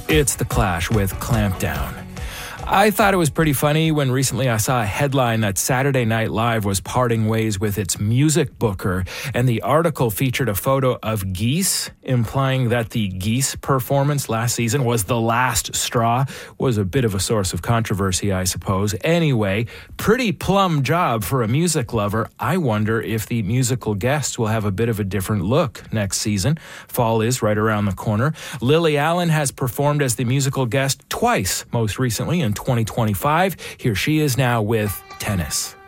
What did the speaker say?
It's The Clash with Clampdown. I thought it was pretty funny when recently I saw a headline that Saturday Night Live was parting ways with its music booker, and the article featured a photo of geese, implying that the Geese performance last season was the last straw. Was a bit of a source of controversy, I suppose. Anyway, pretty plum job for a music lover. I wonder if the musical guests will have a bit of a different look next season. Fall is right around the corner. Lily Allen has performed as the musical guest twice, most recently in 2025. Here she is now with Tennis.